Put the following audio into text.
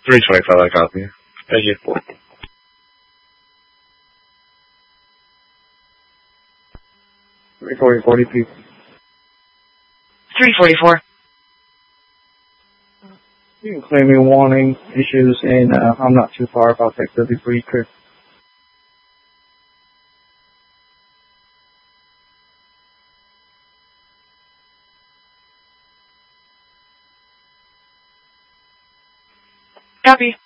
325, I copy. Thank you. 340, please. 344. You can claim your warning issues, and I'm not too far about Texas before you could. Copy.